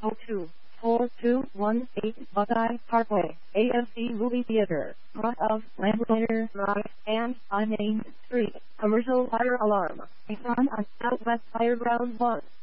702-4218 Buckeye Parkway, AFC Movie Theater, front of Lamplighter Drive and on Main Street. Commercial fire alarm. It's on Southwest Fire Ground 1.